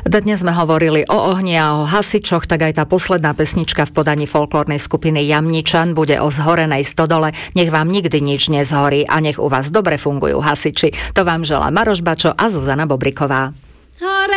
Dnes sme hovorili o ohni a o hasičoch, tak aj tá posledná pesnička v podaní folklórnej skupiny Jamničan bude o zhorenej stodole. Nech vám nikdy nič nezhorí a nech u vás dobre fungujú hasiči. To vám želá Maroš Bačo a Zuzana Bobriková.